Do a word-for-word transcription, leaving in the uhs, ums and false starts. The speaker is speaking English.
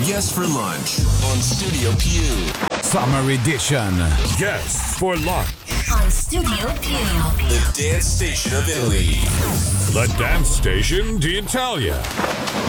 Guests for lunch on Studio Pew. Summer edition. Guests for lunch. On Studio Pew. The dance station of Italy. The dance station d'Italia.